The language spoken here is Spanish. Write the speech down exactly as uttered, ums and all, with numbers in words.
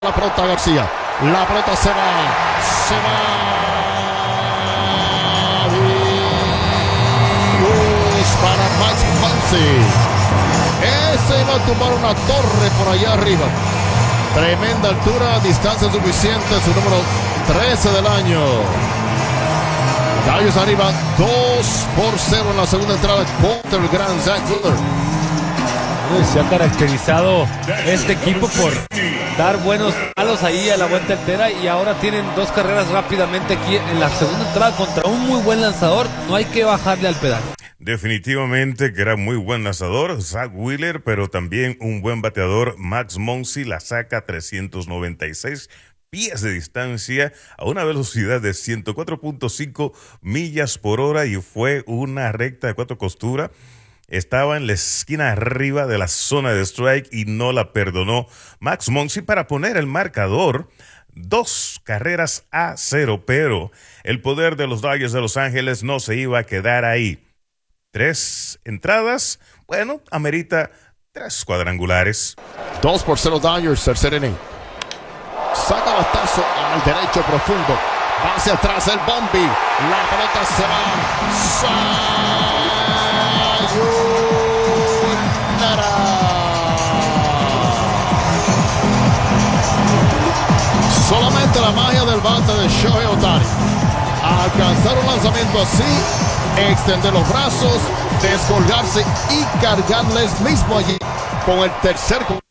La pelota García. La pelota se va. Se va. Para Max Muncy. Ese va a tumbar una torre por allá arriba. Tremenda altura, distancia suficiente. Su número trece del año. Gallos arriba dos por cero en la segunda entrada contra el gran Zack Wheeler. Se ha caracterizado este equipo por dar buenos palos ahí a la vuelta entera, y ahora tienen dos carreras rápidamente aquí en la segunda entrada contra un muy buen lanzador. No hay que bajarle al pedal. Definitivamente que era muy buen lanzador Zack Wheeler, pero también un buen bateador. Max Muncy la saca a trescientos noventa y seis pies de distancia a una velocidad de ciento cuatro punto cinco millas por hora, y fue una recta de cuatro costuras. Estaba en la esquina arriba de la zona de strike y no la perdonó Max Muncy para poner el marcador dos carreras a cero, pero el poder de los Dodgers de Los Ángeles no se iba a quedar ahí. Tres entradas, bueno, amerita tres cuadrangulares. Dos por cero Dodgers, tercer inning. Saca batazo al derecho profundo. Va hacia atrás el Bombi. La pelota se va. Sayonara. Solamente la magia del bate de Shohei Ohtani. Alcanzar un lanzamiento así, extender los brazos, descolgarse y cargarles mismo allí con el tercer